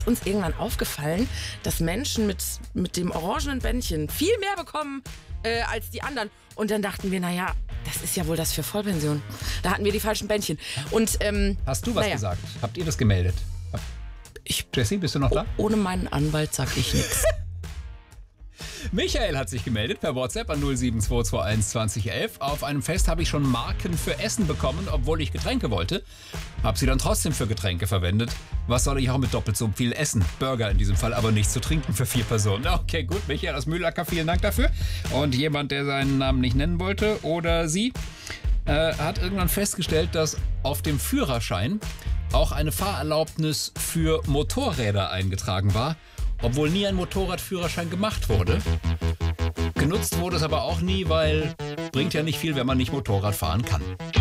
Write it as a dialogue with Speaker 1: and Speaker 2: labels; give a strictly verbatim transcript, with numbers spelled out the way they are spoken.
Speaker 1: uns irgendwann aufgefallen, dass Menschen mit, mit dem orangenen Bändchen viel mehr bekommen äh, als die anderen. Und dann dachten wir, naja, das ist ja wohl das für Vollpension. Da hatten wir die falschen Bändchen. Und, ähm,
Speaker 2: Hast du was
Speaker 1: naja.
Speaker 2: gesagt? Habt ihr das gemeldet?
Speaker 1: Ich,
Speaker 2: Jessie, bist du noch da?
Speaker 1: ohne meinen Anwalt sag ich nichts.
Speaker 2: Michael hat sich gemeldet per WhatsApp an null sieben zwei zwei eins zwanzig elf. Auf einem Fest habe ich schon Marken für Essen bekommen, obwohl ich Getränke wollte. Habe sie dann trotzdem für Getränke verwendet. Was soll ich auch mit doppelt so viel essen? Burger in diesem Fall, aber nichts zu trinken für vier Personen. Okay, gut, Michael aus Mühlacker, vielen Dank dafür. Und jemand, der seinen Namen nicht nennen wollte oder sie, äh, hat irgendwann festgestellt, dass auf dem Führerschein auch eine Fahrerlaubnis für Motorräder eingetragen war, obwohl nie ein Motorradführerschein gemacht wurde. Genutzt wurde es aber auch nie, weil bringt ja nicht viel, wenn man nicht Motorrad fahren kann.